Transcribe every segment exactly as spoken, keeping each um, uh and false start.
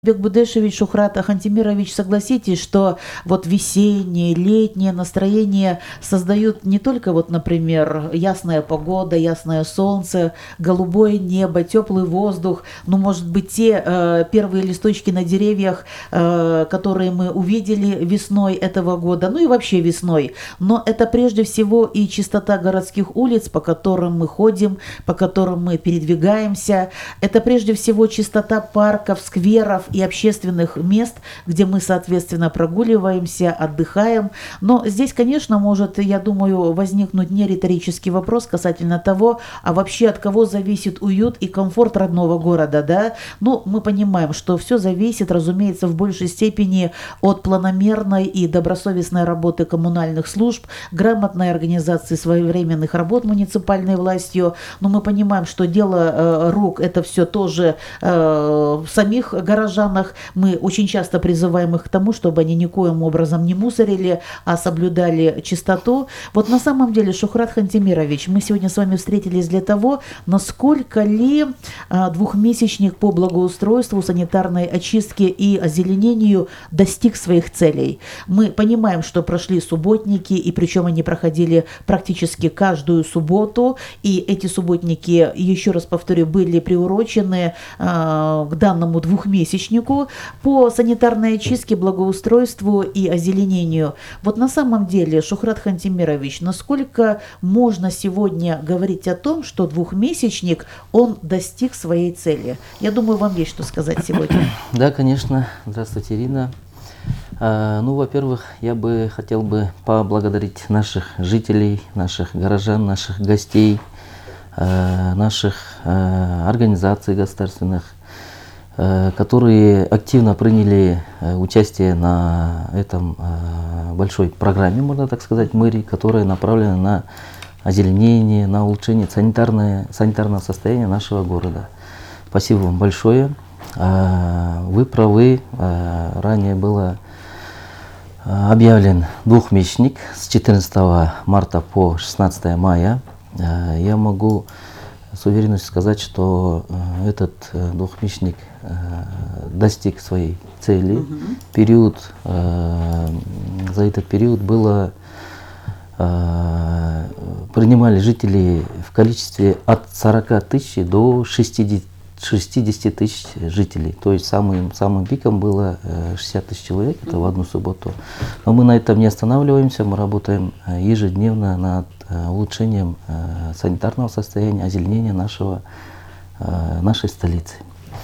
Бекбудешевич, Шухрат Хантимирович, согласитесь, что вот весеннее, летнее настроение создают не только, вот, например, ясная погода, ясное солнце, голубое небо, теплый воздух, ну, может быть, те э, первые листочки на деревьях, э, которые мы увидели весной этого года, ну и вообще весной, но это прежде всего и чистота городских улиц, по которым мы ходим, по которым мы передвигаемся, это прежде всего чистота парков, скверов и общественных мест, где мы, соответственно, прогуливаемся, отдыхаем. Но здесь, конечно, может, я думаю, возникнуть не риторический вопрос касательно того, а вообще от кого зависит уют и комфорт родного города, да? Ну, мы понимаем, что все зависит, разумеется, в большей степени от планомерной и добросовестной работы коммунальных служб, грамотной организации своевременных работ муниципальной властью. Но мы понимаем, что дело э, рук, это все тоже э, самих горожан. Мы очень часто призываем их к тому, чтобы они никоим образом не мусорили, а соблюдали чистоту. Вот на самом деле, Шухрат Хантимирович, мы сегодня с вами встретились для того, насколько ли а, двухмесячник по благоустройству, санитарной очистке и озеленению достиг своих целей. Мы понимаем, что прошли субботники, и причем они проходили практически каждую субботу, и эти субботники, еще раз повторю, были приурочены а, к данному двухмесячнику по санитарной очистке, благоустройству и озеленению. Вот на самом деле, Шухрат Хантимирович, насколько можно сегодня говорить о том, что двухмесячник, он достиг своей цели? Я думаю, вам есть что сказать сегодня. Да, конечно. Здравствуйте, Ирина. А, ну, во-первых, я бы хотел бы поблагодарить наших жителей, наших горожан, наших гостей, а, наших а, организаций государственных, которые активно приняли участие на этом большой программе, можно так сказать, мэрии, которая направлена на озеленение, на улучшение санитарное, санитарного состояния нашего города. Спасибо вам большое. Вы правы, ранее было объявлен двухмесячник с четырнадцатого марта по шестнадцатое мая. Я могу с уверенностью сказать, что э, этот э, двухмесячник э, достиг своей цели. Uh-huh. Период, э, за этот период было, э, принимали жители в количестве от сорока тысяч до шестидесяти тысяч жителей. То есть самым, самым пиком было э, шестьдесят тысяч человек, это в одну субботу. Но мы на этом не останавливаемся, мы работаем ежедневно над улучшением э, санитарного состояния, озеленения нашего, э, нашей столицы.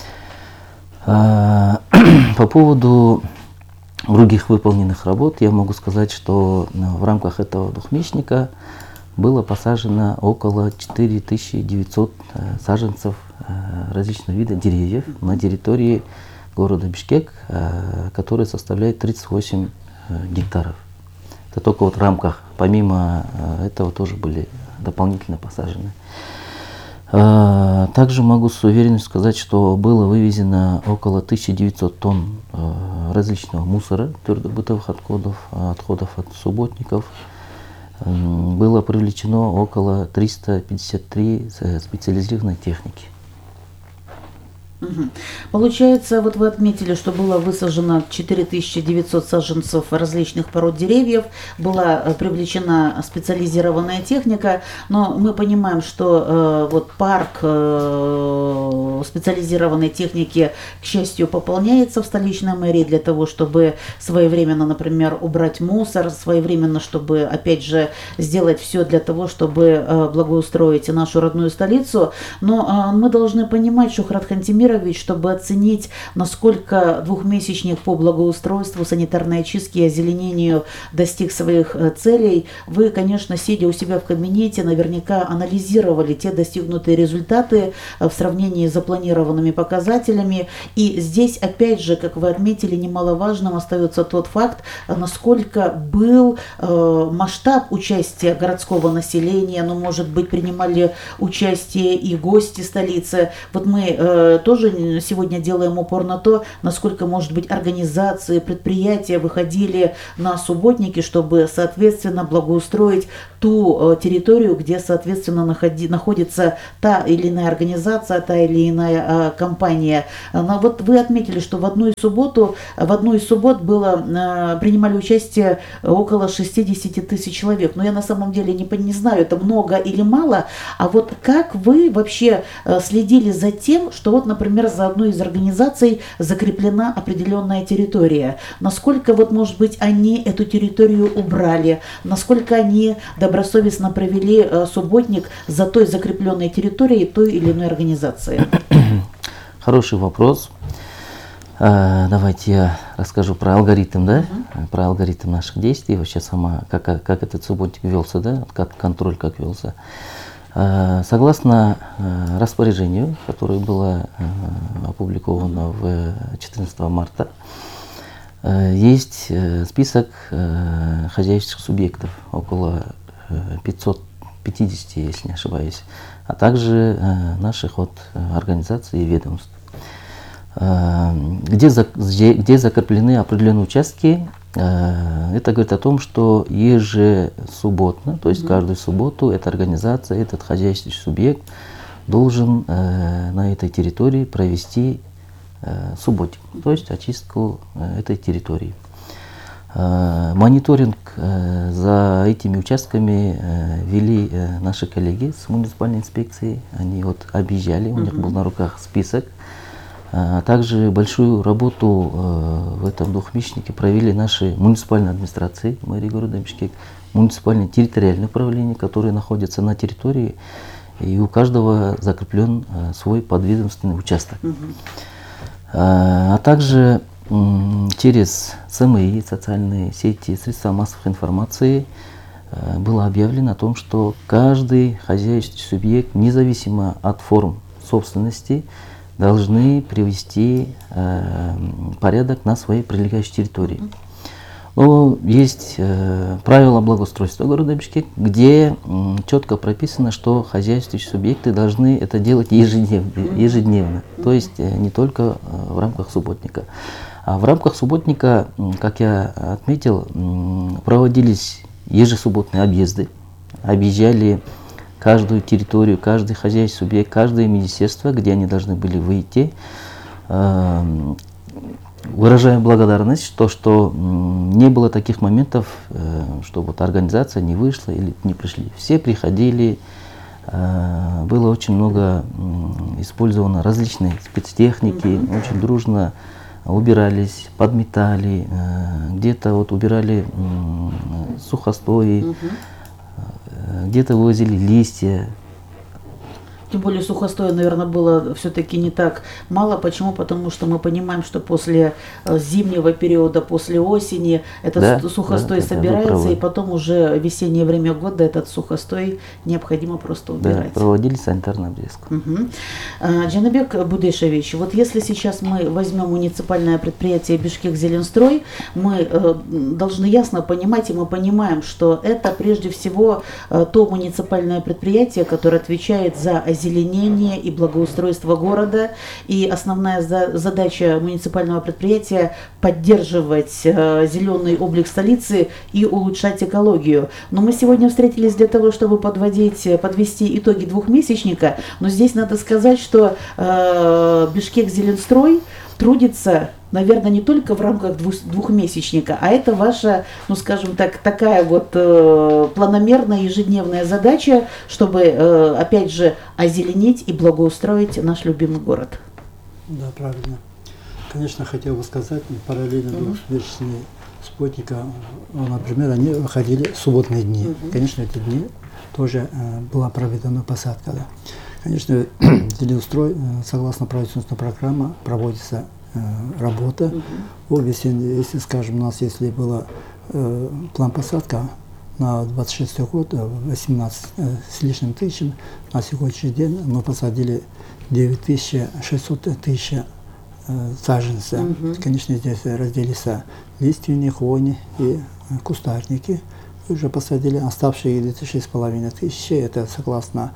Э, по поводу других выполненных работ я могу сказать, что в рамках этого двухмесячника было посажено около четыре тысячи девятьсот э, саженцев э, различных видов деревьев на территории города Бишкек, э, который составляет тридцать восемь э, гектаров. Это только вот в рамках, помимо этого тоже были дополнительно посажены. Также могу с уверенностью сказать, что было вывезено около тысячи девятисот тонн различного мусора, твердобытовых отходов, отходов от субботников. Было привлечено около триста пятьдесят три специализированной техники. Угу. Получается, вот вы отметили, что было высажено четыре тысячи девятьсот саженцев различных пород деревьев, была привлечена специализированная техника, но мы понимаем, что э, вот парк э, специализированной техники, к счастью, пополняется в столичной мэрии для того, чтобы своевременно, например, убрать мусор, своевременно, чтобы, опять же, сделать все для того, чтобы э, благоустроить нашу родную столицу. Но э, мы должны понимать, что Шухрат Хантимирович, чтобы оценить, насколько двухмесячник по благоустройству, санитарной очистке и озеленению достиг своих целей, вы, конечно, сидя у себя в кабинете, наверняка анализировали те достигнутые результаты в сравнении с запланированными показателями. И здесь, опять же, как вы отметили, немаловажным остается тот факт, насколько был э, масштаб участия городского населения, ну, может быть, принимали участие и гости столицы. Вот мы э, тоже тоже сегодня делаем упор на то, насколько, может быть, организации, предприятия выходили на субботники, чтобы, соответственно, благоустроить ту территорию, где, соответственно, находи, находится та или иная организация, та или иная а, компания. Но вот вы отметили, что в одну субботу, в одну из суббот было, а, принимали участие около шестьдесят тысяч человек. Но я на самом деле не, не знаю, это много или мало. А вот как вы вообще следили за тем, что вот, например, за одной из организаций закреплена определенная территория? Насколько, вот, может быть, они эту территорию убрали? Насколько они добросовестно провели э, субботник за той закрепленной территорией той или иной организации? Хороший вопрос. А, давайте я расскажу про алгоритм, да, uh-huh. про алгоритм наших действий, вообще сама, как, как этот субботник велся, да, как контроль как велся. А, согласно а, распоряжению, которое было а, опубликовано в четырнадцатого марта, а, есть а, список а, хозяйственных субъектов, около пятьсот пятьдесят, если не ошибаюсь, а также а, наших вот организаций и ведомств. Где, где, где закреплены определенные участки, это говорит о том, что ежесубботно, то есть mm-hmm. каждую субботу эта организация, этот хозяйственный субъект должен на этой территории провести субботик, то есть очистку этой территории. Мониторинг за этими участками вели наши коллеги с муниципальной инспекции, они вот объезжали, у них mm-hmm. был на руках список. А также большую работу э, в этом двухмесячнике провели наши муниципальные администрации мэрии города Бишкек, муниципальные территориальные управления, которые находятся на территории, и у каждого закреплен э, свой подведомственный участок. Mm-hmm. а, а также м, через СМИ, социальные сети, средства массовой информации э, было объявлено о том, что каждый хозяйственный субъект, независимо от форм собственности, должны привести э, порядок на своей прилегающей территории. Но есть э, правила благоустройства города Бишкек, где э, четко прописано, что хозяйственные субъекты должны это делать ежедневно, ежедневно, то есть э, не только э, в рамках субботника. А в рамках субботника, э, как я отметил, э, проводились ежесубботные объезды, объезжали каждую территорию, каждый хозяйственный субъект, каждое министерство, где они должны были выйти, э, выражаем благодарность, то, что не было таких моментов, э, что вот организация не вышла или не пришли. Все приходили, э, было очень много э, использовано различной спецтехники, mm-hmm. очень дружно убирались, подметали, э, где-то вот убирали э, сухостои, mm-hmm. где-то вывозили листья. Тем более сухостоя, наверное, было все-таки не так мало. Почему? Потому что мы понимаем, что после зимнего периода, после осени этот да, сухостой да, собирается, и потом уже в весеннее время года этот сухостой необходимо просто убирать. Да, проводили санитарную обрезку. Угу. Джанабек Будешевич, вот если сейчас мы возьмем муниципальное предприятие Бишкек-Зеленстрой, мы э, должны ясно понимать, и мы понимаем, что это прежде всего э, то муниципальное предприятие, которое отвечает за озеленение и благоустройство города. И основная за, задача муниципального предприятия – поддерживать э, зеленый облик столицы и улучшать экологию. Но мы сегодня встретились для того, чтобы подводить, подвести итоги двухмесячника. Но здесь надо сказать, что э, Бишкек-Зеленстрой трудится, наверное, не только в рамках двух, двухмесячника, а это ваша, ну скажем так, такая вот э, планомерная ежедневная задача, чтобы, э, опять же, озеленить и благоустроить наш любимый город. Да, правильно. Конечно, хотел бы сказать, параллельно mm-hmm. двухмесячные спутника, например, они выходили в субботные дни. Mm-hmm. Конечно, эти дни тоже э, была проведена посадка. Да. Конечно, Зеленстрой, согласно правительственной программе, проводится э, работа. Uh-huh. О весенней, если, скажем, у нас, если был э, план посадка на двадцать шестой год, восемнадцать э, с лишним тысяч, на сегодняшний день мы посадили девять тысяч шестьсот тысяч э, саженцев. Uh-huh. Конечно, здесь разделятся лиственные, хвойные и э, кустарники. И уже посадили оставшие где-то шесть с половиной тысяч, это согласно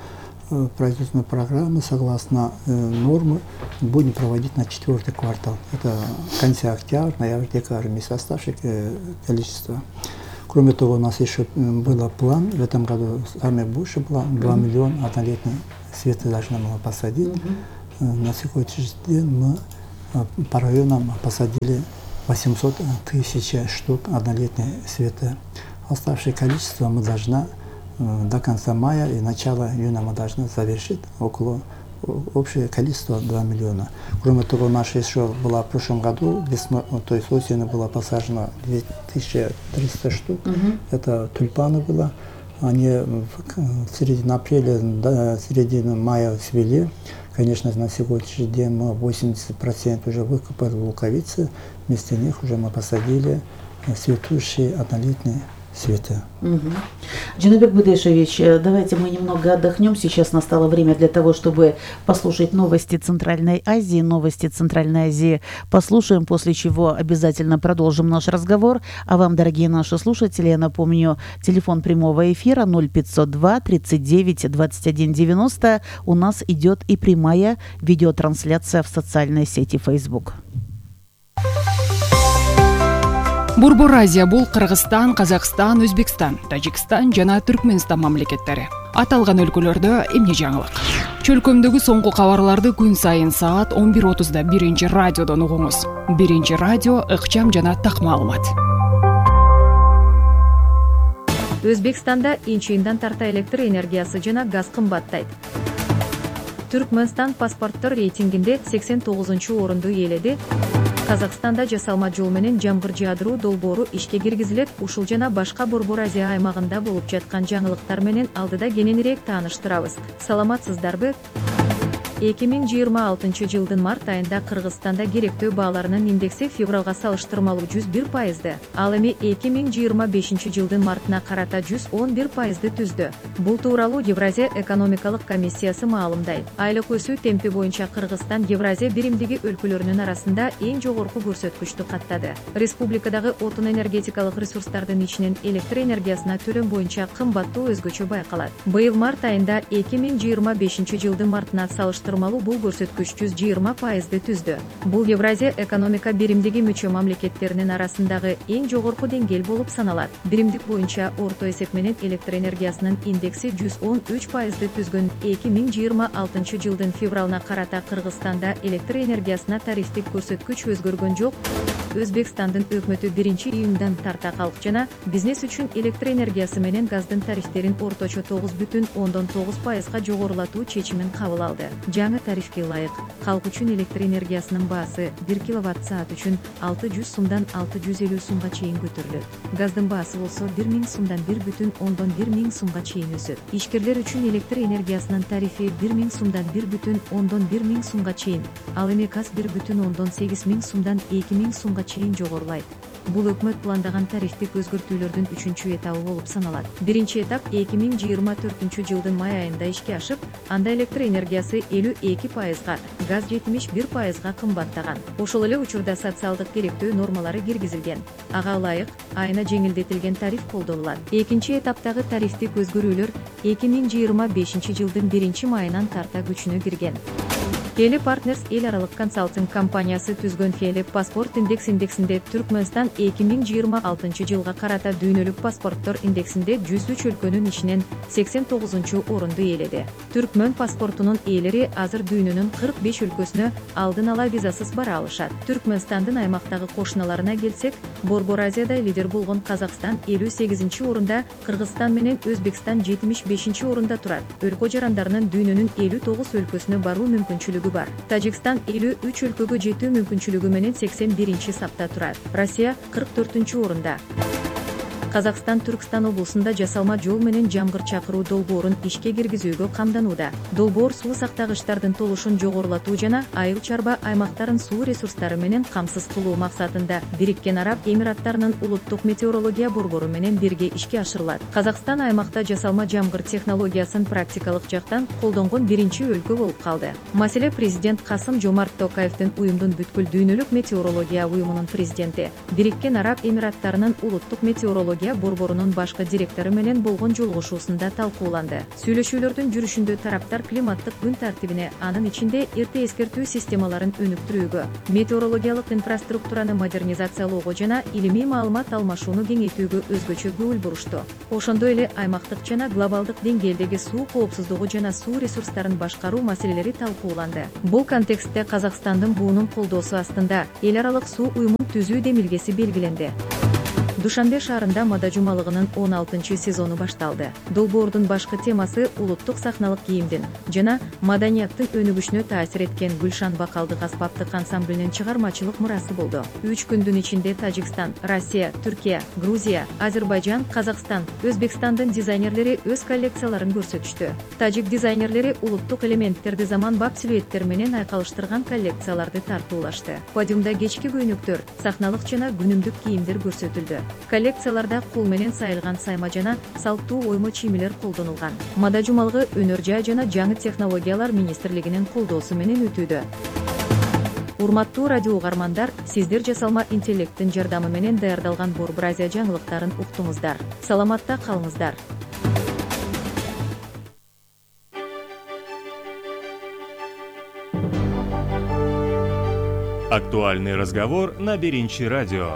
э, правительственной программы, согласно э, нормы, будем проводить на четвертый квартал. Это конца октября, ноябрь, декабрь, месяц оставших э, количество. Кроме того, у нас еще был план, в этом году самый большой план, два миллиона однолетних света должны мы посадить. Mm-hmm. На сегодняшний день мы по районам посадили восемьсот тысяч штук однолетних света. Оставшее количество мы должны до конца мая и начала июня мы должны завершить около общее количество два миллиона. Кроме того, наша еще была в прошлом году, весной, то есть осенью было посажено две тысячи триста штук. Mm-hmm. Это тюльпаны было. Они в середине апреля до середины мая цвели. Конечно, на сегодняшний день мы восемьдесят процентов уже выкопали луковицы. Вместо них уже мы посадили цветущие однолетние света. Угу. Джанубек Быдышевич, давайте мы немного отдохнем. Сейчас настало время для того, чтобы послушать новости Центральной Азии. Новости Центральной Азии послушаем, после чего обязательно продолжим наш разговор. А вам, дорогие наши слушатели, я напомню, телефон прямого эфира ноль пятьсот два тридцать девять двадцать один девяносто. У нас идет и прямая видеотрансляция в социальной сети Facebook. Борбор Азия бул Кыргызстан, Казакстан, Өзбекстан, Тажикстан жана Түркменстан мамлекеттери. Аталган өлкөлөрдө эмне жаңылык? Чөлкөмдөгү соңку кабарларды күн сайын саат он бир отузда биринчи радиодон угуңуз. Биринчи радио ыкчам жана так маалымат. Өзбекстанда инчи айынан тарта электр энергиясы жана газ кымбаттайт. Түркменстан паспорттор рейтингинде сексен тогузунчу орунду ээледи. Казакстанда жасалма жол менен жамгыр жаадыруу долбоору ишке киргизилет. Ушул жана башка Борбор Азия аймагында болуп жаткан жаңылыктар менен алдыда кененирээк тааныштырабыз. Саламатсыздарбы? эки миң жыйырма алтынчы жылдын март айында Кыргызстанда керектөө бааларынын индекси февралга салыштырмалуу жүз бир пайызды, ал эми эки миң жыйырма бешинчи жылдын мартына карата жүз он бир пайызды түздү. Бул тууралуу Евразия экономикалык комиссиясы маалымдайт. Айлык өсүү темпи боюнча Кыргызстан Евразия биримдиги өлкөлөрүнүн арасында эң жогорку көрсөткүчтү каттады. Республикадагы отун энергетикалык ресурстардын ичинен электр энергиясына төлөм боюнча кымбаттуу өзгөчө байкалат. Быйыл март айында эки миң жыйырма бешинчи жылдын мартына салыштырмалуу бул көрсөткүч жүз жыйырма пайызды түздү. Бул Евразия экономика биримдиги мүчө мамлекеттеринин арасындагы эң жогорку деңгээл болуп саналат. Биримдик боюнча орто эсеп менен электр энергиясынын индекси жүз он үч пайызды түзгөн. эки миң жыйырма алтынчы жылдын февралына карата Кыргызстанда электр энергиясына тарифтик көрсөткүч өзгөргөн жок. Өзбекстандын өкмөтү биринчи июндан тарта калк жана бизнес үчүн электр энергиясы менен газдын тарифтерин орточо тогуз бүтүн ондон тогуз пайызга жогорулатуу чечимин кабыл алды. Жаңы тарифке ылайык калк үчүн электр энергиясынын баасы бир киловатт саат үчүн алты жүз сумдан алты жүз элүү сумга чейин көтөрүлөт. Газдын баасы болсо бир миң сумдан бир бүтүн ондон бир миң сумга чейин өсөт. Ишкерлер үчүн электр энергиясынын тарифи бир миң сумдан бир бүтүн ондон бир миң сумга чейин, ал эми газ бир бүтүн ондон сегиз миң сумдан эки миң сумга чейин жогорулайт. Бул өкмөт пландаган тарифтик өзгөртүүлөрдүн үчүнчү этабы болуп саналат. Биринчи этап эки миң жыйырма төртүнчү жылдын май айында ишке ашып, анда электр энергиясы элүү эки пайызга, газ жетимиш бир пайызга кымбаттаган. Ошол эле учурда социалдык керектөө нормалары киргизилген. Ага ылайык айына жеңилдетилген тариф колдонулат. Экинчи этаптагы тарифтик өзгөрүүлөр эки миң жыйырма бешинчи жылдын биринчи майынан тарта күчүнө кирген. Хели Partners эл аралык консалтинг компаниясы түзгөн Хели паспорт индекс индексинде Түркменстан эки миң жыйырма алтынчы жылга карата дүйнөлүк паспорттор индексинде жүз үч өлкөнүн ичинен сексен тогузунчу орунду ээледи. Түркмөн паспортунун ээлери азыр дүйнөнүн кырк беш өлкөсүнө алдын ала визасыз бара алышат. Түркменстандын аймактагы кошуналарына келсек, Борбор Азияда лидер болгон Казакстан элүү сегизинчи орунда, Кыргызстан менен Өзбекстан жетимиш бешинчи орунда турат. Өлкө жарандарынын дүйнөнүн элүү тогуз өлкөсүнө баруу мүмкүнчүлүгү бар. Тажикстан элүү үч өлкөгө жетүү мүмкүнчүлүгү менен сексен биринчи сапта турат. Россия кырк төртүнчү орунда. Казакстан Түркстан облусунда жасалма жол менен жамгыр чакыруу долбоорун ишке киргизүүгө камданууда. Долбоор суу сактагычтардын толушун жогорулатуу жана айыл чарба аймактарын суу ресурстары менен камсыз кылуу максатында Бириккен Араб Эмираттарынын улуттук метеорология борбору менен бирге ишке ашырылат. Казакстан аймакта жасалма жамгыр технологиясын практикалык жактан колдонгон биринчи өлкө болуп калды. Маселе президент Касым Жомарт Токаевдин уюмдун бүткүл дүйнөлүк метеорология уюмунун президенти, Бириккен Араб Эмираттарынын улуттук метеорология метеорология борборунун башкы директору менен болгон жолугушуусунда талкууланды. Сүйлөшүүлөрдүн жүрүшүндө тараптар климаттык күн тартибине, анын ичинде эрте эскертүү системаларын өнүктүрүүгө, метеорологиялык инфраструктураны модернизациялоого жана илимий маалымат алмашууну кеңейтүүгө өзгөчө көңүл бурушту. Ошондой эле аймактык жана глобалдык деңгээлдеги суу коопсуздугу жана суу ресурстарын башкаруу маселелери талкууланды. Бул контекстте Казакстандын буунун колдоосу астында эл аралык суу уюмун түзүү демилгеси белгиленди. Душанбе шаарында Мада жумалыгынын он алтынчы сезону башталды. Долбоордун башкы темасы улуттук сахналык кийимдин жана маданияттын өнүгүшүнө таасир эткен Гүлшан вокалдык аспаптык ансамблинин чыгармачылык мурасы болду. Үч күндүн ичинде Тажикстан, Россия, Түркия, Грузия, Азербайжан, Казакстан, Өзбекстандын дизайнерлери өз коллекцияларын көрсөтүштү. Тажик дизайнерлери улуттук элементтерди заманбап силуэттер менен айкалыштырган коллекцияларды тартуулашты. Подиумда кечки көйнөктөр, сахналык жана күнүмдүк кийимдер көрсөтүлдү. Коллекцияларда кул менен сайылган сайма жана салттуу оймо чийимилер колдонулган. Мада жумалыгы өнөр жай жана жаңы технологиялар министрлигинин колдоосу менен өтүүдө. Урматтуу радио угармандар, сиздер жасалма интеллекттин жардамы менен даярдалган Борбор Азия жаңылыктарын уктуңуздар. Саламатта калыңыздар. Актуальный разговор на Беринчи радио.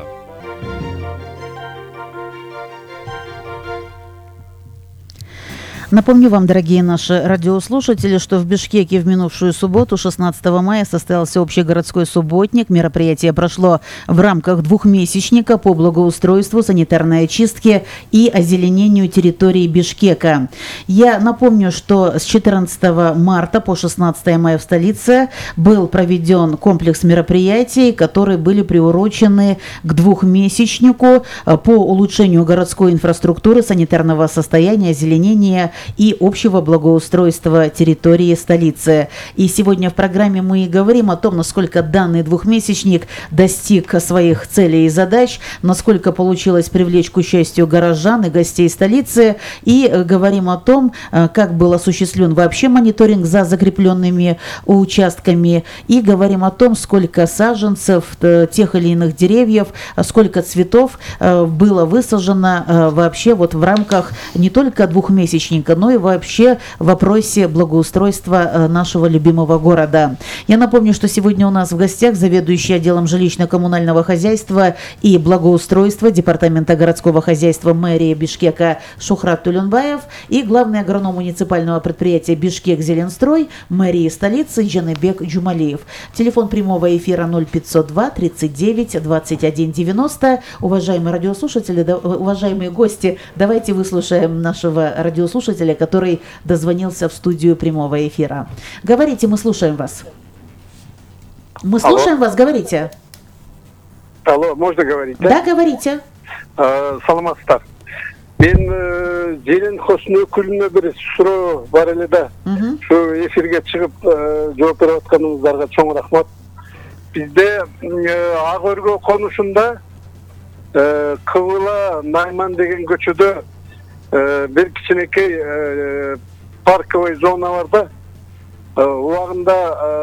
Напомню вам, дорогие наши радиослушатели, что в Бишкеке в минувшую субботу, шестнадцатого мая, состоялся общегородской субботник. Мероприятие прошло в рамках двухмесячника по благоустройству, санитарной очистке и озеленению территории Бишкека. Я напомню, что с четырнадцатого марта по шестнадцатое мая в столице был проведен комплекс мероприятий, которые были приурочены к двухмесячнику по улучшению городской инфраструктуры, санитарного состояния, озеленения и общего благоустройства территории столицы. И сегодня в программе мы и говорим о том, насколько данный двухмесячник достиг своих целей и задач, насколько получилось привлечь к участию горожан и гостей столицы, и говорим о том, как был осуществлен вообще мониторинг за закрепленными участками, и говорим о том, сколько саженцев тех или иных деревьев, сколько цветов было высажено вообще вот в рамках не только двухмесячника, но и вообще в вопросе благоустройства нашего любимого города. Я напомню, что сегодня у нас в гостях заведующий отделом жилищно-коммунального хозяйства и благоустройства Департамента городского хозяйства мэрии Бишкека Шухрат Тулюнбаев и главный агроном муниципального предприятия Бишкек-Зеленстрой мэрии столицы Жаныбек Джумалиев. Телефон прямого эфира ноль пятьсот два тридцать девять двадцать один девяносто. Уважаемые радиослушатели, да, уважаемые гости, давайте выслушаем нашего радиослушателя, который дозвонился в студию прямого эфира. Говорите, мы слушаем вас. Мы слушаем Алло. Вас, говорите. Алло, можно говорить? Да, да говорите. Э, Саламатстар. Мен Зелен Хосун өкүлүнө бир суроо бар эле да. Şu эфирге чыгып жооп берип атканыңыздарга чоң рахмат. Бизде Ак Өргө конушунда Кыбыла Найман деген көчөдө bir кичинекей парковый зона бар да. Убагында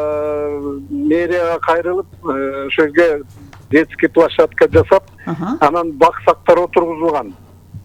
мэрияга кайрылып, ошо жерге детский площадка жасап, анан баксактар отургузулган.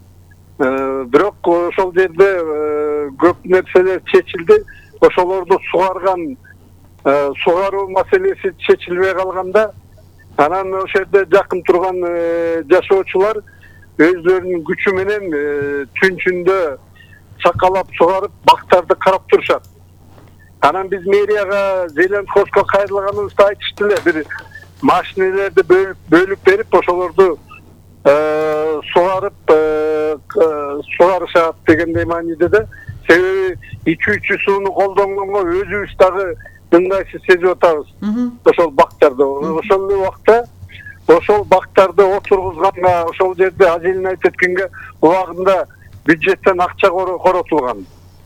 Бирок ошол жерде көп нерселер чечилди. Ошолорду сугарган, сугаруу маселеси чечилбей калганда, анан ошол жерде жакын турган жашоочулар өздөрүнүн күчү менен түнчүндө чакалап сугарып бактарды карап турушат. Анан биз мэрияга Зеленхозго кайрылганыбызды айтышты эле, бир машинелерди бөлүп берип ошолорду сугарып сугарышат дегендей мааниде да. Себеби ичүүчү сууну колдонгонго өзүбүз дагы мындайсы сезип атабыз. Ошол бактарды, ошол эле убакта ошол бактарды отургузганга, ошол жерде озеленять эткенге убагында бюджеттен акча коротулган.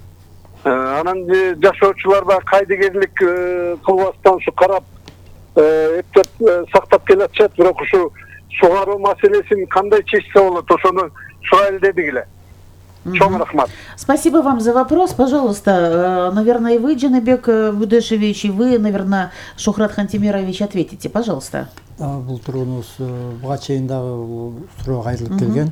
Анан жашоочулар да кайдыгерлик кылбастан ушу карап эптеп сактап келатышат, бирок ушу сугаруу маселесин кандай чечсе болот, ошону сурайлы дедик эле. Чоң рахмат. Спасибо вам за вопрос. Пожалуйста, наверное, и вы, Жаныбек Будешевич, и вы, наверное, Шухрат Хантимирович, ответите. Пожалуйста. Бул турууңуз буга чейин дагы суроо кайрылып келген.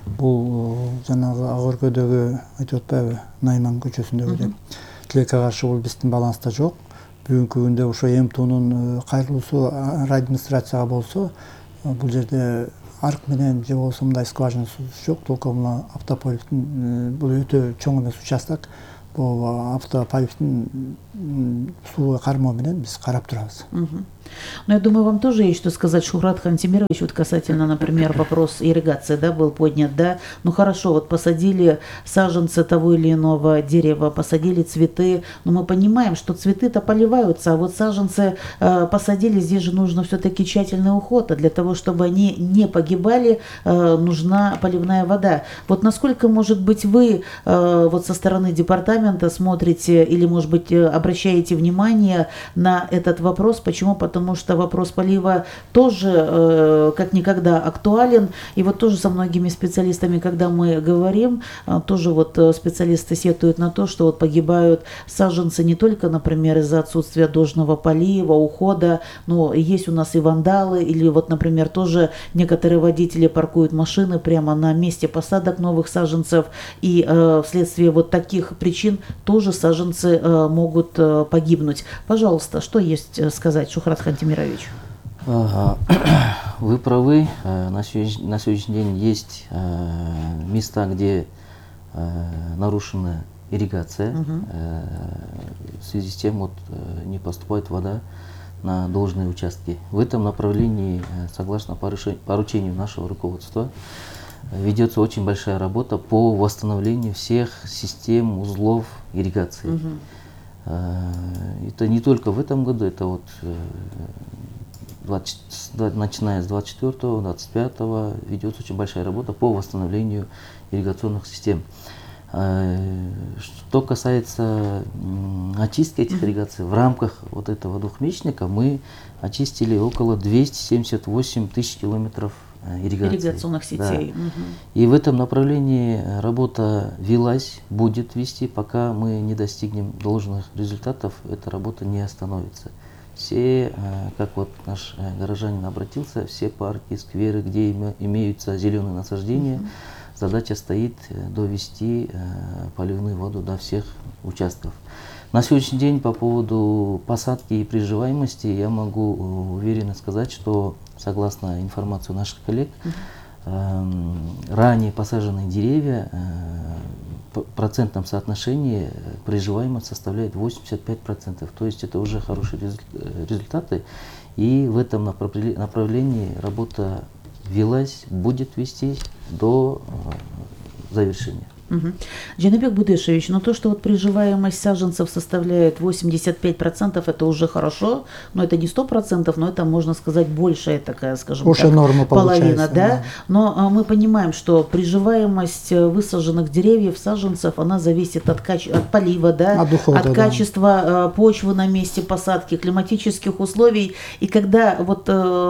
Бул жанагы ак өркөдөгү айтып атпайбы, Найман көчөсүндөгү деп. Тилекке каршы бул биздин баланста жок. Бүгүнкү күндө ошо эм тунун кайрылуусу администрацияга болсо, бул жерде арк менен же болбосо мындай скважина суу жок, только мына автополивдин бул өтө чоң эмес участок. Бул автополивдин сууга кармоо менен биз карап турабыз. Но я думаю, вам тоже есть что сказать, Шухрат Хантимирович, вот касательно, например, вопрос ирригации, да, был поднят, да. Ну хорошо, вот посадили саженцы того или иного дерева, посадили цветы, но мы понимаем, что цветы-то поливаются, а вот саженцы э, посадили, здесь же нужно все-таки тщательный уход, а для того, чтобы они не погибали, э, нужна поливная вода. Вот насколько, может быть, вы э, вот со стороны департамента смотрите или, может быть, обращаете внимание на этот вопрос, почему? Потому что вопрос полива тоже э, как никогда актуален. И вот тоже со многими специалистами, когда мы говорим, э, тоже вот специалисты сетуют на то, что вот погибают саженцы не только, например, из-за отсутствия должного полива, ухода, но есть у нас и вандалы, или вот, например, тоже некоторые водители паркуют машины прямо на месте посадок новых саженцев, и э, вследствие вот таких причин тоже саженцы э, могут э, погибнуть. Пожалуйста, что есть сказать, Шухрат Хантимирович? Ага. Вы правы. На сегодняшний, на сегодняшний день есть места, где нарушена ирригация. Угу. В связи с тем вот, не поступает вода на должные участки. В этом направлении, согласно поручению нашего руководства, ведется очень большая работа по восстановлению всех систем, узлов ирригации. Угу. Это не только в этом году, это вот двадцать, начиная с двадцать четвёртого, двадцать пятого ведется очень большая работа по восстановлению ирригационных систем. Что касается очистки этих ирригаций, в рамках вот этого двухмесячника мы очистили около двухсот семидесяти восьми тысяч километров ирригации. Ирригационных сетей. Да. Угу. И в этом направлении работа велась, будет вести, пока мы не достигнем должных результатов, эта работа не остановится. Все, как вот наш горожанин обратился, все парки, скверы, где имеются зеленые насаждения, угу. задача стоит довести поливную воду до всех участков. На сегодняшний день по поводу посадки и приживаемости я могу уверенно сказать, что согласно информации наших коллег, э, ранее посаженные деревья э, в процентном соотношении приживаемость составляет восемьдесят пять процентов. То есть это уже хорошие результаты. И в этом направлении работа велась, будет вестись до э, завершения. Угу. Джанабек Будешевич, но то, что вот приживаемость саженцев составляет восемьдесят пять процентов, это уже хорошо, но это не сто процентов, но это, можно сказать, большая такая, скажем уже так, норма половина, да? да. Но а, мы понимаем, что приживаемость высаженных деревьев, саженцев, она зависит от, каче... от полива, да? от, ухода, от качества да. почвы на месте посадки, климатических условий. И когда вот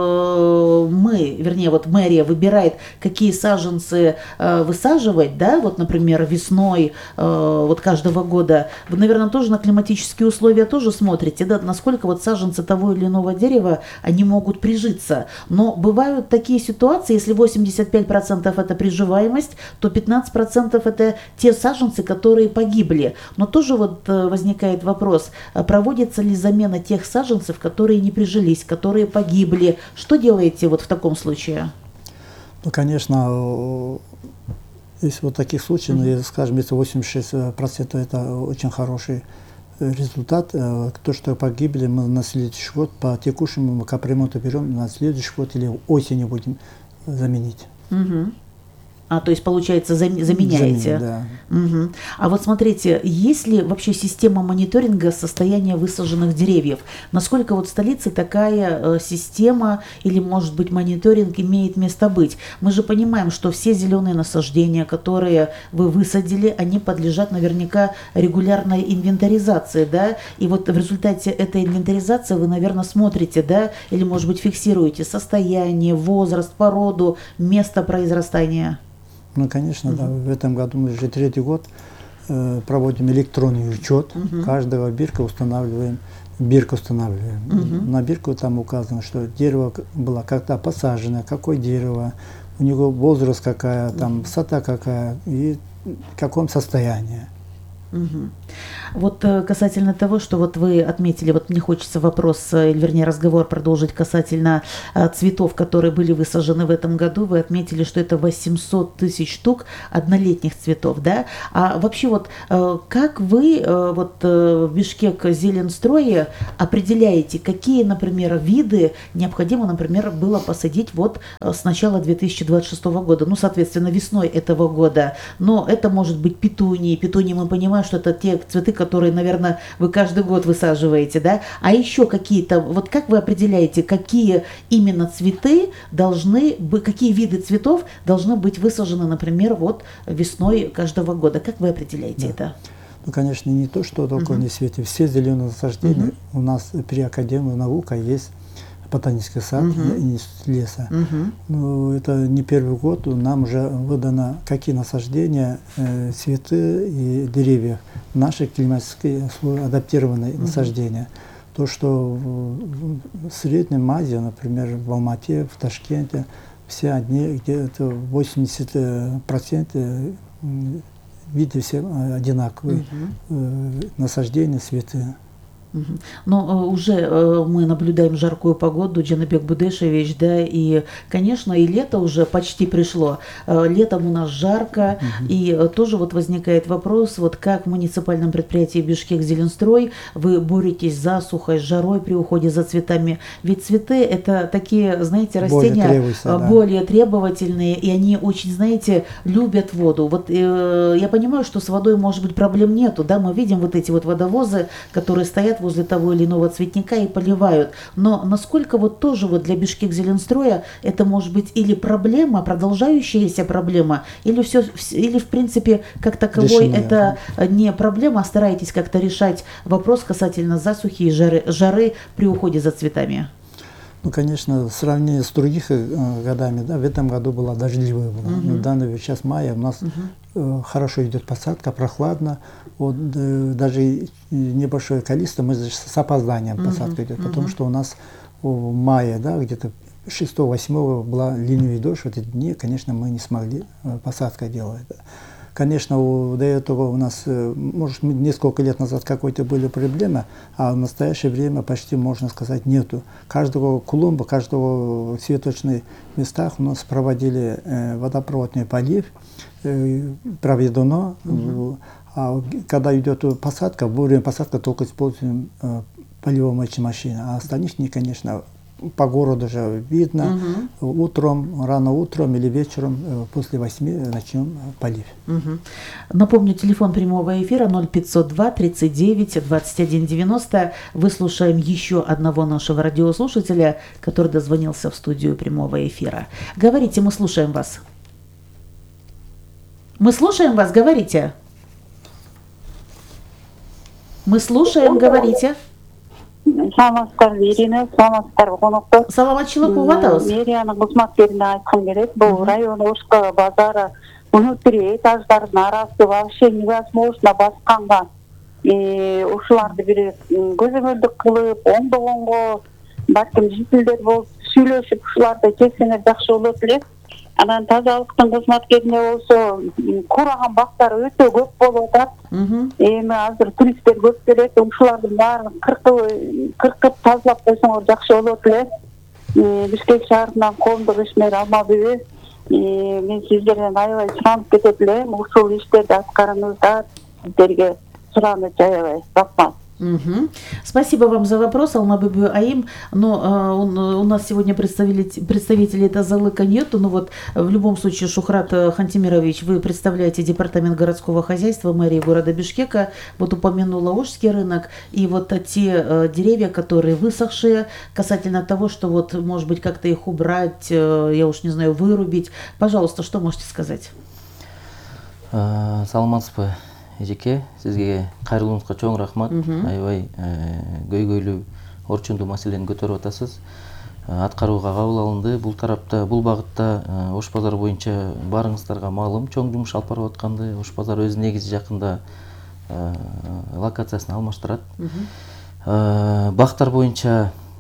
э, мы, вернее, вот мэрия выбирает, какие саженцы э, высаживать, да, вот, например, весной э, вот каждого года, вы, наверное, тоже на климатические условия тоже смотрите, да, насколько вот саженцы того или иного дерева, они могут прижиться. Но бывают такие ситуации, если восемьдесят пять процентов это приживаемость, то пятнадцать процентов это те саженцы, которые погибли. Но тоже вот э, возникает вопрос, проводится ли замена тех саженцев, которые не прижились, которые погибли? Что делаете вот в таком случае? Ну, конечно, если вот таких случаев, mm-hmm. ну, скажем, если восемьдесят шесть процентов это очень хороший результат. То, что погибли, мы на следующий год по текущему капремонту берем, на следующий год или осенью будем заменить. Mm-hmm. А, то есть, получается, заменяете. Заменим, да. Угу. А вот смотрите, есть ли вообще система мониторинга состояния высаженных деревьев? Насколько вот в столице такая э, система или, может быть, мониторинг имеет место быть? Мы же понимаем, что все зеленые насаждения, которые вы высадили, они подлежат наверняка регулярной инвентаризации, да? И вот в результате этой инвентаризации вы, наверное, смотрите, да, или, может быть, фиксируете состояние, возраст, породу, место произрастания. Ну, конечно, uh-huh. да. В этом году мы уже третий год э, проводим электронный учет. Uh-huh. Каждого бирка устанавливаем, бирку устанавливаем. Uh-huh. На бирку там указано, что дерево было когда посажено, какое дерево, у него возраст какая, там высота какая и в каком состоянии. Угу. Вот касательно того, что вот вы отметили, вот мне хочется вопрос, вернее разговор продолжить касательно цветов, которые были высажены в этом году. Вы отметили, что это восемьсот тысяч штук однолетних цветов, да? А вообще вот как вы вот в Бишкек Зеленстрое определяете, какие, например, виды необходимо, например, было посадить вот с начала две тысячи двадцать шестого года, ну, соответственно, весной этого года, но это может быть петунии, петунии мы понимаем, что это те цветы, которые, наверное, вы каждый год высаживаете, да? А еще какие-то, вот как вы определяете, какие именно цветы должны быть, какие виды цветов должны быть высажены, например, вот весной каждого года? Как вы определяете да. это? Ну, конечно, не то, что только uh-huh. не светит. Все зеленые насаждения uh-huh. у нас при Академии наука есть ботанический сад uh-huh. и институт леса. Uh-huh. Ну, это не первый год, нам уже выдано какие насаждения, э, цветы и деревья. Наши климатические адаптированные uh-huh. насаждения. То, что в, в Среднем Азии, например, в Алмате, в Ташкенте, все одни, где-то восемьдесят процентов виды все одинаковые, uh-huh. насаждения, цветы. Но уже мы наблюдаем жаркую погоду, Джанабек Будешевич, да, и, конечно, и лето уже почти пришло. Летом у нас жарко, угу. и тоже вот возникает вопрос, вот как в муниципальном предприятии Бишкек Зеленстрой вы боретесь с засухой, с жарой при уходе за цветами. Ведь цветы это такие, знаете, растения более, да. более требовательные, и они очень, знаете, любят воду. Вот э, я понимаю, что с водой, может быть, проблем нету, да, мы видим вот эти вот водовозы, которые стоят возле того или иного цветника и поливают. Но насколько вот тоже вот для Бишкек Зеленстроя это может быть или проблема, продолжающаяся проблема, или все, или в принципе как таковой решение. Это не проблема, а стараетесь как-то решать вопрос касательно засухи и жары, жары при уходе за цветами? Ну, конечно, в сравнении с другими э, годами, да, в этом году была дождливая была. Uh-huh. В данный сейчас мая у нас uh-huh. э, хорошо идет посадка, прохладно. Вот, э, даже небольшое количество, мы с опозданием uh-huh. посадка идет, uh-huh. потому что у нас в мае, да, где-то шестого-восьмого была ливневый дождь, в эти дни, конечно, мы не смогли э, посадка делать. Конечно, у, до этого у нас, может, несколько лет назад какой-то были проблемы, а в настоящее время почти, можно сказать, нету. Каждого клумба, каждого цветочных местах у нас проводили э, водопроводный полив, э, проведено. Uh-huh. А когда идет посадка, во время посадки только используем э, поливомоечные машины, а остальных не, конечно, по городу же видно, угу. утром, рано утром или вечером после восьми начнем полив. Угу. Напомню, телефон прямого эфира ноль пятьсот два тридцать девять двадцать один девяносто. Выслушаем еще одного нашего радиослушателя, который дозвонился в студию прямого эфира. Говорите, мы слушаем вас. Мы слушаем вас, говорите. Мы слушаем, говорите. Саламатсыздар, Ирина, саламатсыздар, конокто. Саламатчылык болуп атабыз. Мэриянын кызматкерине айткым келет. Бул район Ошко базары внутри этаждардын арасы вообще невозможно басканга. Ушуларды бир көзөмөлдүк кылып, оңдогонго балким жителдер болуп сүйлөшүп ушуларды чечсеңер жакшы болот эле. Анан тазалыктын кызматкерине болсо кураган бактар өтө көп болуп атат. Эми азыр туристтер көп келет, ушулардын баарын кыркып тазалап койсоңор жакшы болот эле. Бишкек шаарынан коомдук ишмер Алмабүбү, мен сиздерден аябай суранып кетет элем, ушул иштерди аткарыңыздар, сиздерге сураныч аябай. Рахмат. Угу. Спасибо вам за вопрос, Алмабүбү Аим. Но э, он, у нас сегодня представителей, представителей Тазалыка нету, но вот в любом случае, Шухрат Хантимирович, вы представляете департамент городского хозяйства мэрии города Бишкека. Вот упомянула Ошский рынок и вот те э, деревья, которые высохшие, касательно того, что вот, может быть, как-то их убрать, э, я уж не знаю, вырубить. Пожалуйста, что можете сказать? Саламатсызбы. Эжеке, сизге кайрылууңузга чоң рахмат. Аябай көйгөйлүү, орчундуу маселени көтөрүп атасыз. Аткарууга кабыл алынды. Бул тарапта, бул багытта Ош базары боюнча баарыңыздарга маалым, чоң жумуш алып барып атканды. Ош базары өз негизи жакында локациясын алмаштырат. Бактар боюнча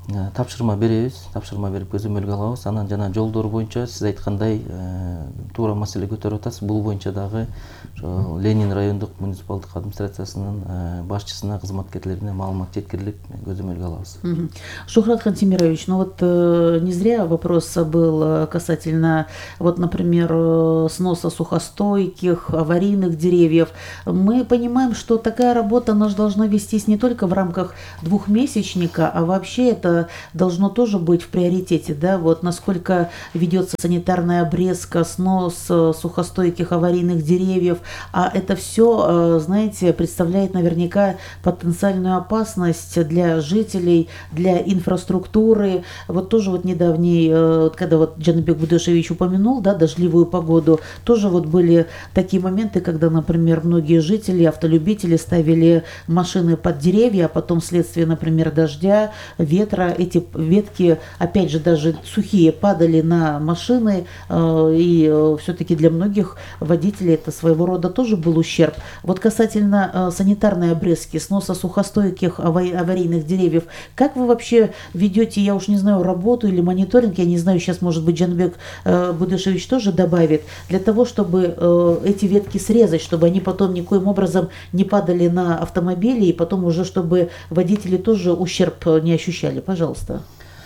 тапшырма беребиз, тапшырма берип көзөмөлгө алабыз. Анан жана жолдор боюнча сиз айткандай туура маселе көтөрүп атасыз. Бул боюнча дагы Ленин райондук муниципалдык администрациясынын башчысына, кызматкерлерине маалымат жеткирилип көзөмөлгө алабыз. Шухрат Хантимирович, ну вот э, не зря вопрос был касательно, вот, например, сноса сухостойких, аварийных деревьев. Мы понимаем, что такая работа она же должна вестись не только в рамках двухмесячника, а вообще это должно тоже быть в приоритете, да, вот насколько ведется санитарная обрезка, снос сухостойких аварийных деревьев, а это все, знаете, представляет наверняка потенциальную опасность для жителей, для инфраструктуры. Вот тоже вот недавний, когда вот Джаныбек Будешевич упомянул, да, дождливую погоду, тоже вот были такие моменты, когда, например, многие жители, автолюбители ставили машины под деревья, а потом вследствие, например, дождя, ветра, эти ветки, опять же, даже сухие, падали на машины, и все-таки для многих водителей это своего рода тоже был ущерб. Вот касательно санитарной обрезки, сноса сухостойких аварийных деревьев, как вы вообще ведете, я уж не знаю, работу или мониторинг, я не знаю, сейчас, может быть, Джаныбек Будешевич тоже добавит, для того, чтобы эти ветки срезать, чтобы они потом никоим образом не падали на автомобили, и потом уже, чтобы водители тоже ущерб не ощущали. Пожалуйста.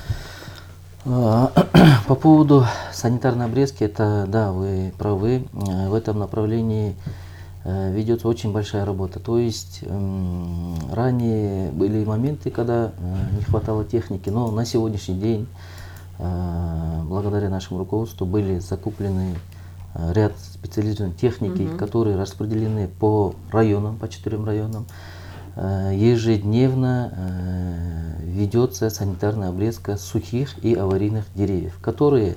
По поводу санитарной обрезки, это, да, вы правы, в этом направлении ведется очень большая работа. То есть ранее были моменты, когда не хватало техники, но на сегодняшний день, благодаря нашему руководству, были закуплены ряд специализированной техники, mm-hmm. которые распределены по районам, по четырем районам. Ежедневно ведется санитарная обрезка сухих и аварийных деревьев, которые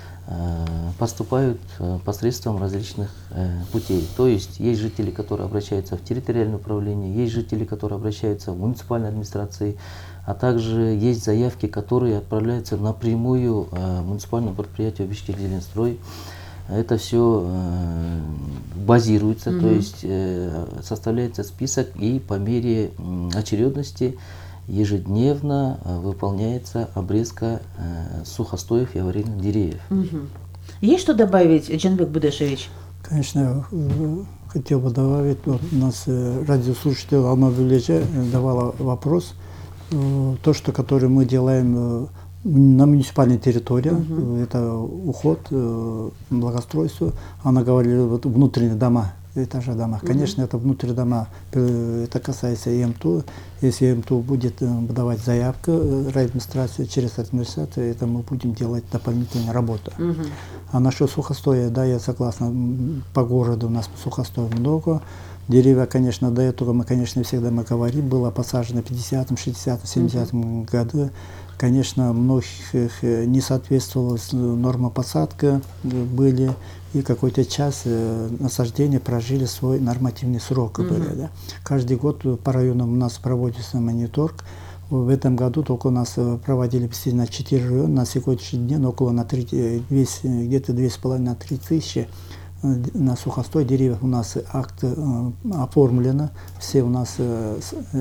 поступают посредством различных путей. То есть есть жители, которые обращаются в территориальное управление, есть жители, которые обращаются в муниципальную администрацию, а также есть заявки, которые отправляются напрямую в муниципальное предприятие Бишкекзеленстрой. Это все э, базируется, mm-hmm. то есть э, составляется список, и по мере э, очередности ежедневно э, выполняется обрезка э, сухостоев и аварийных деревьев. Mm-hmm. Есть что добавить, Джаныбек Будешевич? Конечно, хотел бы добавить, вот у нас радиослушатель Алма Вилежа давала вопрос, то, что который мы делаем на муниципальной территории, uh-huh. это уход, благоустройство. Она говорила, вот внутренние дома, этажа дома. Uh-huh. Конечно, это внутренние дома, это касается и МТУ. Если МТУ будет давать заявку райадминистрации через администрацию, это мы будем делать дополнительную работу. Uh-huh. А насчет сухостоя, да, я согласна, по городу у нас сухостоя много. Деревья, конечно, до этого мы, конечно, всегда мы говорим, было посажено в пятидесятом, шестидесятом, семидесятом uh-huh. году. Конечно, многих не соответствовала норма посадки, были, и какой-то час насаждения прожили свой нормативный срок. Mm-hmm. Были, да. Каждый год по районам у нас проводится мониторинг. В этом году только у нас проводили на четыре района, на сегодняшний день около на три, где-то две с половиной на три тысячи. На сухостой деревьев у нас акт э, оформлено, все у нас э,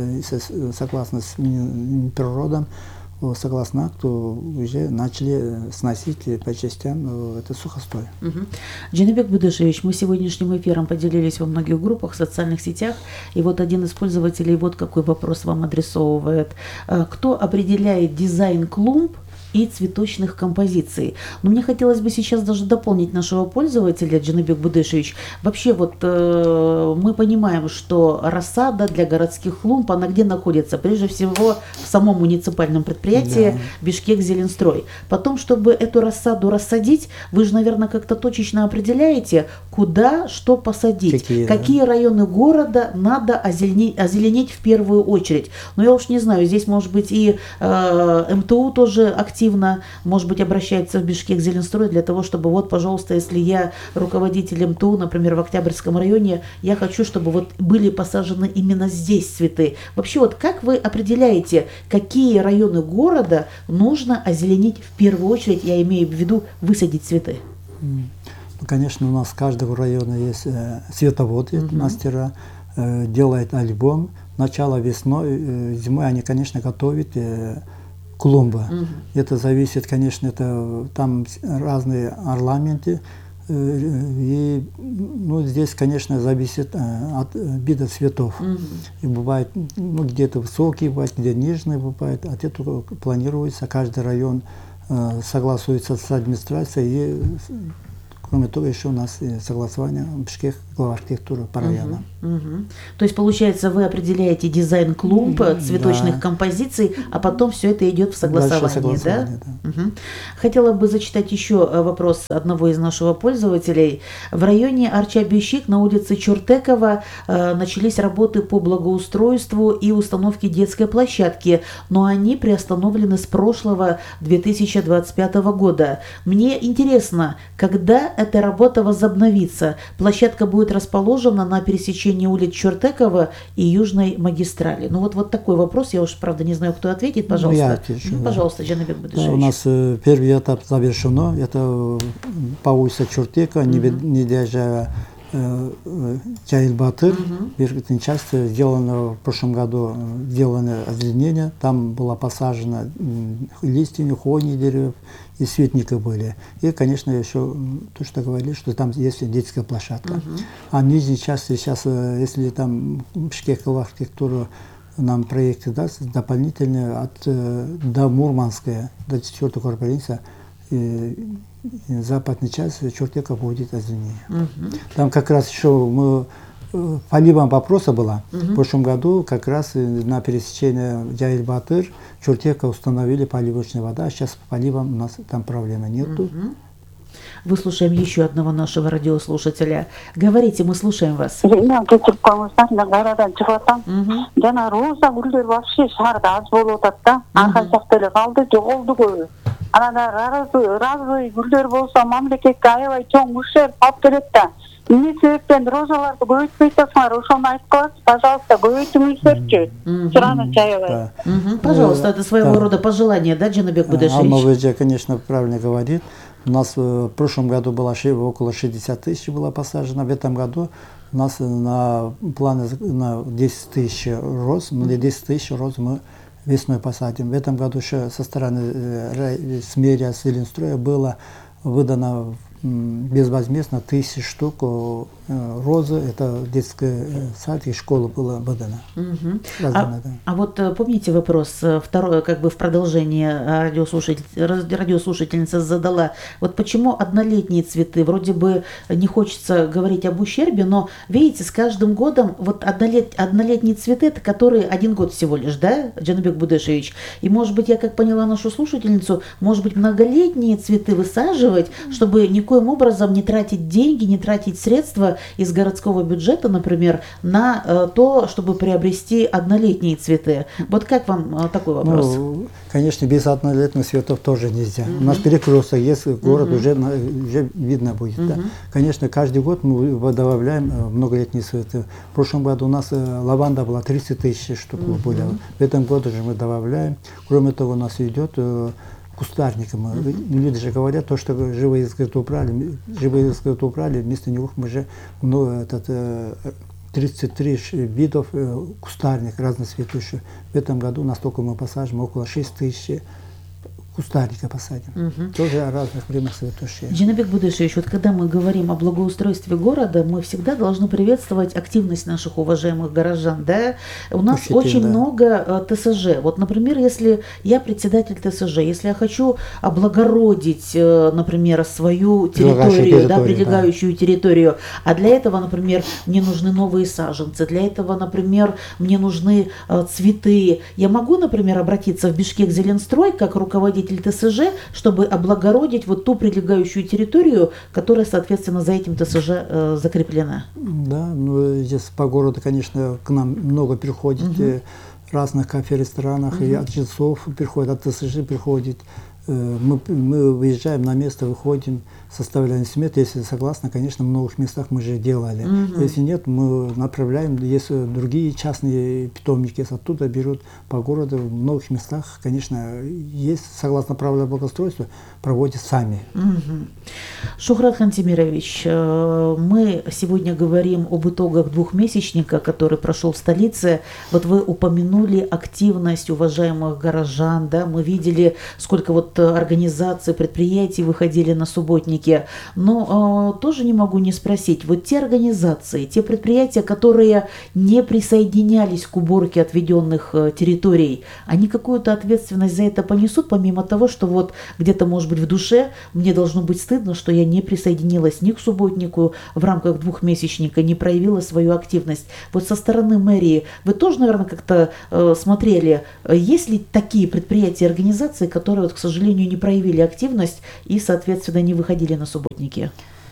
э, согласно с природом, согласно акту уже начали сносить по частям это сухостой. Угу. Джаныбек Будешевич, мы сегодняшним эфиром поделились во многих группах, в социальных сетях, и вот один из пользователей вот какой вопрос вам адресовывает. Кто определяет дизайн клумб и цветочных композиций? Но мне хотелось бы сейчас даже дополнить нашего пользователя, Джаныбек Будешевич. Вообще вот э, мы понимаем, что рассада для городских клумб, она где находится? Прежде всего в самом муниципальном предприятии да. Бишкекзеленстрой. Потом, чтобы эту рассаду рассадить, вы же, наверное, как-то точечно определяете, куда что посадить. Какие, Какие да. районы города надо озеленить, озеленить в первую очередь. Но я уж не знаю, здесь может быть и э, МТУ тоже активно активно, может быть, обращается в Бишкекзеленстрой для того, чтобы вот, пожалуйста, если я руководитель МТУ, например, в Октябрьском районе, я хочу, чтобы вот были посажены именно здесь цветы. Вообще, вот как вы определяете, какие районы города нужно озеленить в первую очередь, я имею в виду высадить цветы? Ну, конечно, у нас в каждом районе есть э, цветоводы, uh-huh. мастера, э, делают альбом. Начало весной, э, зимой они, конечно, готовят э, клумбы. Угу. Это зависит, конечно, это там разные орнаменты. И ну, здесь, конечно, зависит от вида цветов. Mm-hmm. И бывает, ну, где-то высокие, бывает, где нижние бывает. От этого планируется, каждый район э, согласуется с администрацией. И, кроме того, еще у нас согласование Бишкек глава архитектуры по районам. Угу, угу. То есть, получается, вы определяете дизайн клумб, цветочных да. композиций, а потом все это идет в согласование, согласование да? Да. Угу. Хотела бы зачитать еще вопрос одного из нашего пользователей. В районе Арча-Бишкек на улице Чуртекова э, начались работы по благоустройству и установке детской площадки, но они приостановлены с прошлого две тысячи двадцать пятого года. Мне интересно, когда эта работа возобновится? Площадка будет расположена на пересечении улиц Чуртекова и Южной магистрали. Ну вот, вот такой вопрос, я уж, правда, не знаю, кто ответит, пожалуйста. Ну, я отвечу, ну, да. Пожалуйста, Джанабек Бадышевич. Да, у нас э, первый этап завершено, это по улице Чуртека, не доезжая Джаиль Батыр, верхняя часть сделана в прошлом году, сделано озеленение, там была посажена листья, хвойные деревья и светники были. И, конечно, еще то, что говорили, что там есть детская площадка. Uh-huh. А нижней части сейчас, если там Бишкекова архитектура нам проекты даст, дополнительно от до Мурманская, до четвёртой корпорации, западной части Чуртека будет озеленение. Uh-huh. Там как раз еще мы по либам вопроса была. Uh-huh. В прошлом году как раз на пересечении Джаиль Батыр Чуртека установили поливочная вода, а сейчас по либам у нас там проблемы нету. Uh-huh. Выслушаем еще одного нашего радиослушателя. Говорите, мы слушаем вас. Анада разы гүлдер болса мамлекетке аябай чоң ушер алып келет да. Эмне себептен розаларды көбөйтпөй атасыңар, ошону айтып коесыз, пожалуйста, көбөйтүңүздөрчү. Сураны чаябай. Пожалуйста, это своего рода пожелание, да, Джанабек Бадышевич? Алмаведжа, конечно, правильно говорит. У нас в прошлом году было около шестьдесят тысяч было посажено, в этом году у нас на плане на десять тысяч роз, на десять тысяч роз мы весной посадим. В этом году еще со стороны э, Смерия, Селинстроя было выдано безвозмездно тысячи штук э, розы. Это детский сад и школа была выдана. Угу. А, да. а вот помните вопрос, второе, как бы в продолжение радиослушатель, радиослушательница задала. Вот почему однолетние цветы? Вроде бы не хочется говорить об ущербе, но видите, с каждым годом вот однолет, однолетние цветы, это которые один год всего лишь, да, Джанабек Бадышевич? И может быть, я как поняла нашу слушательницу, может быть, многолетние цветы высаживать, чтобы никоим образом не тратить деньги, не тратить средства из городского бюджета, например, на э, то, чтобы приобрести однолетние цветы. Вот как вам э, такой вопрос? Ну, конечно, без однолетних цветов тоже нельзя. Uh-huh. У нас перекресток есть, город uh-huh. уже, уже видно будет. Uh-huh. Да. Конечно, каждый год мы добавляем многолетние цветы. В прошлом году у нас лаванда была тридцать тысяч штук. Uh-huh. Были. В этом году же мы добавляем. Кроме того, у нас идет кустарником. Mm-hmm. Люди же говорят, то, что живые цветы убрали, живые цветы убрали, вместо них мы же ну, этот, тридцать три видов кустарник разноцветущих. В этом году настолько мы посадим, около шесть тысяч кустарника посадим. Угу. Тоже о разных временах цветущие. Джанабек Бадышевич, вот когда мы говорим о благоустройстве города, мы всегда должны приветствовать активность наших уважаемых горожан. Да? У нас Учитель, очень да. много ТСЖ. Вот, например, если я председатель ТСЖ, если я хочу облагородить, например, свою территорию, да, прилегающую да. территорию, а для этого, например, мне нужны новые саженцы, для этого, например, мне нужны цветы, я могу, например, обратиться в Бишкек Зеленстрой как руководитель ТСЖ, чтобы облагородить вот ту прилегающую территорию, которая, соответственно, за этим ТСЖ э, закреплена. Да, ну здесь по городу, конечно, к нам много приходит угу. разных кафе, ресторанах, угу. и от жильцов приходят, от ТСЖ приходит. мы, мы выезжаем на место, выходим, составляем смету. Если согласны, конечно, в многих местах мы же делали. Mm-hmm. Если нет, мы направляем, если другие частные питомники оттуда берут по городу. В многих местах, конечно, есть, согласно правилам благоустройства, проводят сами. Mm-hmm. Шухрат Хантимирович, мы сегодня говорим об итогах двухмесячника, который прошел в столице. Вот вы упомянули активность уважаемых горожан, да, мы видели, сколько вот организаций, предприятий выходили на субботники. Но э, тоже не могу не спросить, вот те организации, те предприятия, которые не присоединялись к уборке отведенных э, территорий, они какую-то ответственность за это понесут, помимо того, что вот где-то, может быть, в душе мне должно быть стыдно, что я не присоединилась ни к субботнику в рамках двухмесячника, не проявила свою активность. Вот со стороны мэрии вы тоже, наверное, как-то э, смотрели, есть ли такие предприятия и организации, которые, вот, к сожалению, не проявили активность и, соответственно, не выходили на субботники?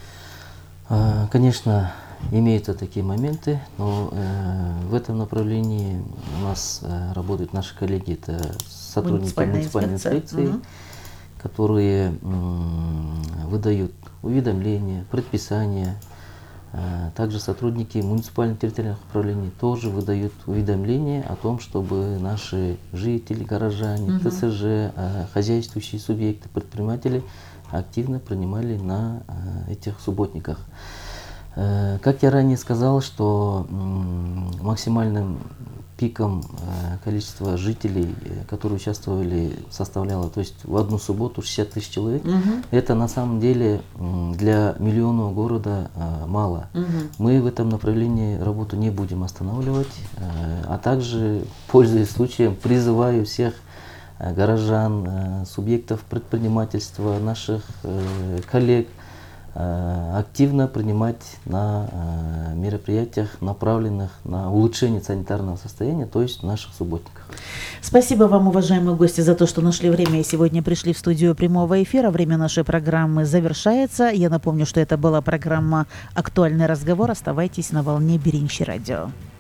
Конечно, имеются такие моменты, но э, в этом направлении у нас э, работают наши коллеги, это сотрудники муниципальной инспекции, угу. которые э, выдают уведомления, предписания. Э, также сотрудники муниципальных территориальных управлений тоже выдают уведомления о том, чтобы наши жители, горожане, угу. ТСЖ, э, хозяйствующие субъекты, предприниматели активно принимали на э, этих субботниках. Э, как я ранее сказал, что э, максимальным пиком э, количества жителей, э, которые участвовали, составляло, то есть в одну субботу шестьдесят тысяч человек. Угу. Это на самом деле э, для миллионного города э, мало. Угу. Мы в этом направлении работу не будем останавливать, э, а также, пользуясь случаем, призываю всех горожан, субъектов предпринимательства, наших коллег активно принимать на мероприятиях, направленных на улучшение санитарного состояния, то есть в наших субботниках. Спасибо вам, уважаемые гости, за то, что нашли время и сегодня пришли в студию прямого эфира. Время нашей программы завершается. Я напомню, что это была программа «Актуальный разговор». Оставайтесь на волне Беринчи радио.